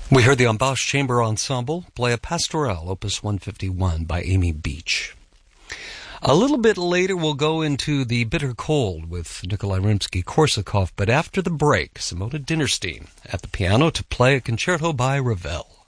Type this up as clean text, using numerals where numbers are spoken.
We heard the Embauche Chamber Ensemble play a Pastorelle, Opus 151 by Amy Beach. A little bit later, we'll go into the bitter cold with Nikolai Rimsky-Korsakov, but after the break, Simona Dinnerstein at the piano to play a concerto by Ravel.